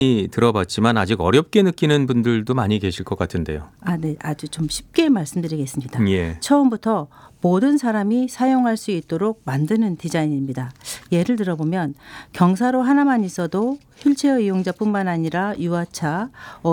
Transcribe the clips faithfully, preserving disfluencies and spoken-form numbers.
들어봤지만 아직 어렵게 느끼는 분들도 많이 계실 것 같은데요. 아, 네. 아주 좀 쉽게 말씀드리겠습니다. 예. 처음부터 모든 사람이 사용할 수 있도록 만드는 디자인입니다. 예를 들어보면 경사로 하나만 있어도 휠체어 이용자뿐만 아니라 유아차,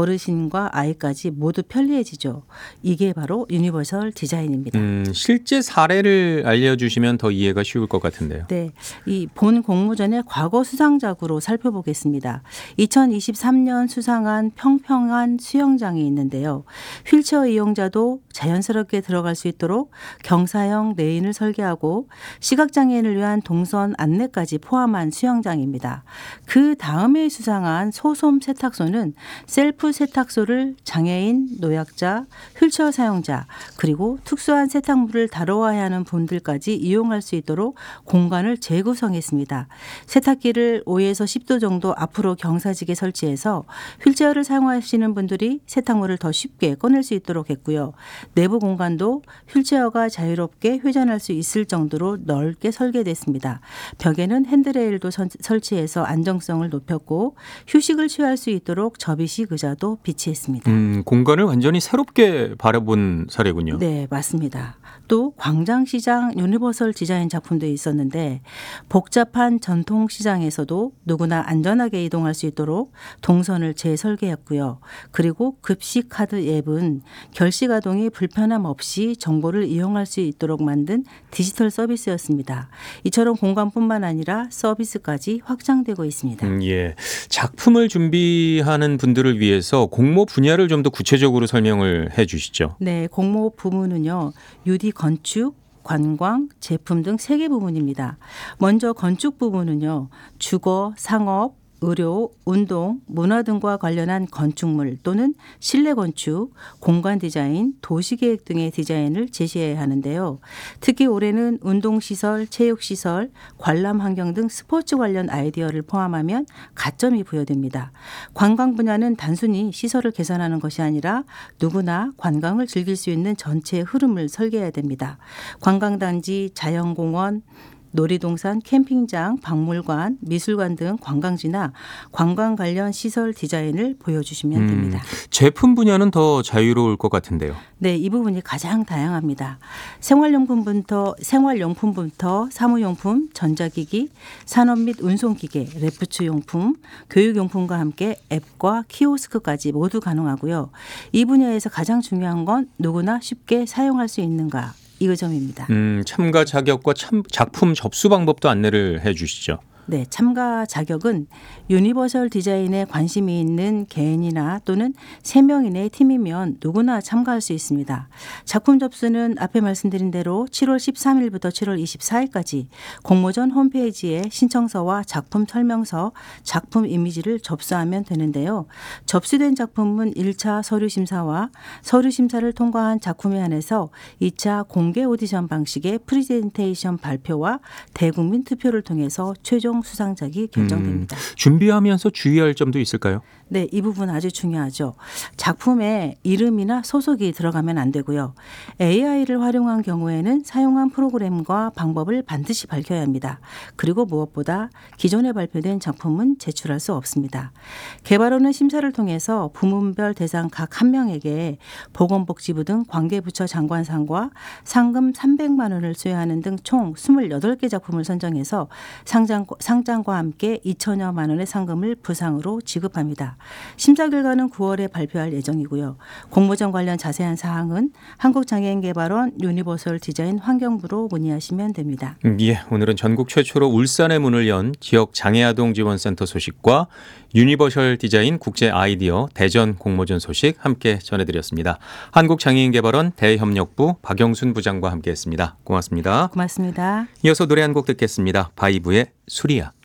어르신과 아이까지 모두 편리해지죠. 이게 바로 유니버설 디자인입니다. 음, 실제 사례를 알려주시면 더 이해가 쉬울 것 같은데요. 네, 이 본 공모전의 과거 수상작으로 살펴보겠습니다. 이천이십삼 년 수상한 평평한 수영장이 있는데요. 휠체어 이용자도 자연스럽게 들어갈 수 있도록 경사형 레인을 설계하고 시각장애인을 위한 동선 안내까지 포함한 수영장입니다. 그 다음에 수상한 소솜 세탁소는 셀프 세탁소를 장애인, 노약자, 휠체어 사용자 그리고 특수한 세탁물을 다뤄와야 하는 분들까지 이용할 수 있도록 공간을 재구성했습니다. 세탁기를 오에서 십 도 정도 앞으로 경사지게 설치해서 휠체어를 사용하시는 분들이 세탁물을 더 쉽게 꺼낼 수 있도록 했고요. 내부 공간도 휠체어가 자유롭게 회전할 수 있을 정도로 넓게 설계됐습니다. 벽에는 핸드레일도 선, 설치해서 안정성을 높였고 휴식을 취할 수 있도록 접이식 의자도 비치했습니다. 음, 공간을 완전히 새롭게 바라본 사례군요. 네, 맞습니다. 또 광장시장 유니버설 디자인 작품도 있었는데 복잡한 전통시장에서도 누구나 안전하게 이동할 수 있도록 동선을 재설계했고요. 그리고 급식 카드 앱은 결식아동이 불편함 없이 정보를 이용할 수 있도록 만든 디지털 서비스였습니다. 이처럼 공간뿐만 아니라 서비스까지 확장되고 있습니다. 음, 예. 작품을 준비하는 분들을 위해서 공모 분야를 좀 더 구체적으로 설명을 해 주시죠. 네, 공모 부문은요. 유디 건축, 관광, 제품 등 세 개 부문입니다. 먼저 건축 부문은요. 주거, 상업, 의료, 운동, 문화 등과 관련한 건축물 또는 실내 건축, 공간 디자인, 도시계획 등의 디자인을 제시해야 하는데요. 특히 올해는 운동시설, 체육시설, 관람 환경 등 스포츠 관련 아이디어를 포함하면 가점이 부여됩니다. 관광 분야는 단순히 시설을 개선하는 것이 아니라 누구나 관광을 즐길 수 있는 전체 흐름을 설계해야 됩니다. 관광단지, 자연공원, 놀이동산, 캠핑장, 박물관, 미술관 등 관광지나 관광 관련 시설 디자인을 보여주시면 됩니다. 음, 제품 분야는 더 자유로울 것 같은데요. 네, 이 부분이 가장 다양합니다. 생활용품부터 생활용품부터 사무용품, 전자기기, 산업 및 운송기계, 레프트용품, 교육용품과 함께 앱과 키오스크까지 모두 가능하고요. 이 분야에서 가장 중요한 건 누구나 쉽게 사용할 수 있는가. 이 점입니다. 음, 참가 자격과 참, 작품 접수 방법도 안내를 해 주시죠. 네, 참가 자격은 유니버설 디자인에 관심이 있는 개인이나 또는 세 명 이내의 팀이면 누구나 참가할 수 있습니다. 작품 접수는 앞에 말씀드린 대로 칠월 십삼일부터 칠월 이십사일까지 공모전 홈페이지에 신청서와 작품 설명서, 작품 이미지를 접수하면 되는데요. 접수된 작품은 일 차 서류 심사와 서류 심사를 통과한 작품에 한해서 이 차 공개 오디션 방식의 프리젠테이션 발표와 대국민 투표를 통해서 최종 수상작이 결정됩니다. 음, 준비하면서 주의할 점도 있을까요? 네, 이 부분 아주 중요하죠. 작품에 이름이나 소속이 들어가면 안 되고요. 에이아이를 활용한 경우에는 사용한 프로그램과 방법을 반드시 밝혀야 합니다. 그리고 무엇보다 기존에 발표된 작품은 제출할 수 없습니다. 개발원은 심사를 통해서 부문별 대상 각 한 명에게 보건복지부 등 관계부처 장관상과 상금 삼백만 원을 수여하는 등 총 이십팔 개 작품을 선정해서 상장, 상장과 함께 이천여만 원의 상금을 부상으로 지급합니다. 심사 결과는 구월에 발표할 예정이고요. 공모전 관련 자세한 사항은 한국장애인개발원 유니버설 디자인 환경부로 문의하시면 됩니다. 음, 예, 오늘은 전국 최초로 울산의 문을 연 지역 장애아동 지원센터 소식과 유니버설 디자인 국제 아이디어 대전 공모전 소식 함께 전해드렸습니다. 한국장애인개발원 대협력부 박영순 부장과 함께했습니다. 고맙습니다. 고맙습니다. 이어서 노래 한 곡 듣겠습니다. 바이브의 수리야.